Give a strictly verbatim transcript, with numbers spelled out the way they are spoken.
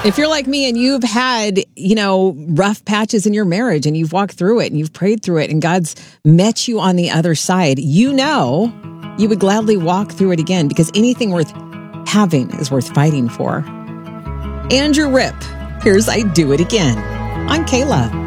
If you're like me and you've had, you know, rough patches in your marriage and you've walked through it and you've prayed through it and God's met you on the other side, you know you would gladly walk through it again because anything worth having is worth fighting for. Andrew Ripp, here's I Do It Again. I'm Kayla.